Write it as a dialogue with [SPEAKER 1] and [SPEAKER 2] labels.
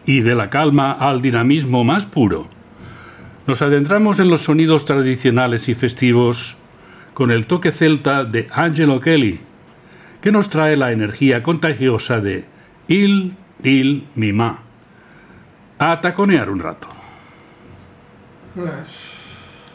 [SPEAKER 1] y de la calma al dinamismo más puro. Nos adentramos en los sonidos tradicionales y festivos con el toque celta de Angelo Kelly, que nos trae la energía contagiosa de Il mi ma. A taconear un rato.
[SPEAKER 2] Bless.